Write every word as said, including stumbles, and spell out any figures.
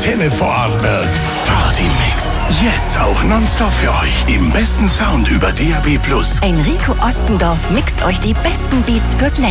Antenne Vorarlberg. Party-Mix. Jetzt auch nonstop für euch. Im besten Sound über D A B plus. Enrico Ostendorf mixt euch die besten Beats fürs